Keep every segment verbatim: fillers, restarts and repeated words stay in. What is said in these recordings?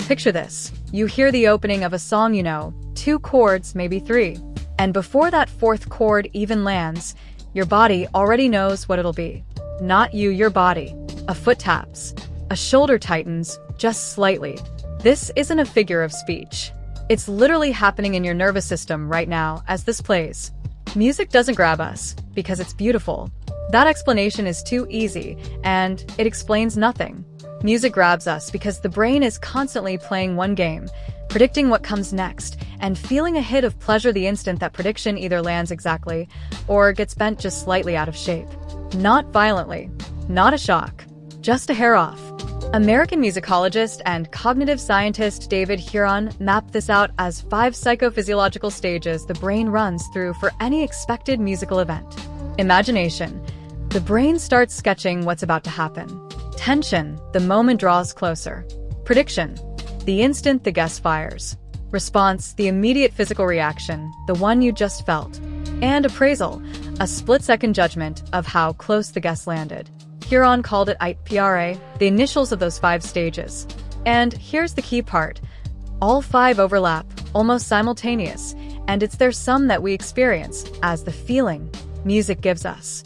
Picture this. You hear the opening of a song you know, two chords, maybe three. And before that fourth chord even lands, your body already knows what it'll be. Not you, your body. A foot taps. A shoulder tightens, just slightly. This isn't a figure of speech. It's literally happening in your nervous system right now as this plays. Music doesn't grab us because it's beautiful. That explanation is too easy, and it explains nothing. Music grabs us because the brain is constantly playing one game, predicting what comes next, and feeling a hit of pleasure the instant that prediction either lands exactly or gets bent just slightly out of shape. Not violently, not a shock, just a hair off. American musicologist and cognitive scientist David Huron mapped this out as five psychophysiological stages the brain runs through for any expected musical event. Imagination. The brain starts sketching what's about to happen. Tension. The moment draws closer. Prediction. The instant the guess fires. Response. The immediate physical reaction, the one you just felt. And appraisal. A split-second judgment of how close the guess landed. Huron called it I P R A, the initials of those five stages. And here's the key part. All five overlap, almost simultaneous, and it's their sum that we experience as the feeling music gives us.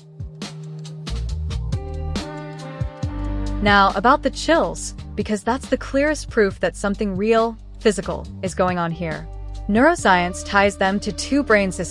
Now, about the chills, because that's the clearest proof that something real, physical, is going on here. Neuroscience ties them to two brain systems